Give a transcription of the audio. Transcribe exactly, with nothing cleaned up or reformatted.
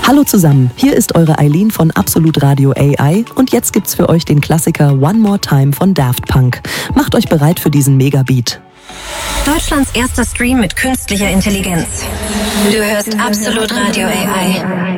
Hallo zusammen, hier ist eure Eileen von Absolut Radio A I und jetzt gibt's für euch den Klassiker One More Time von Daft Punk. Macht euch bereit für diesen Megabeat. Deutschlands erster Stream mit künstlicher Intelligenz. Du hörst Absolut Radio A I.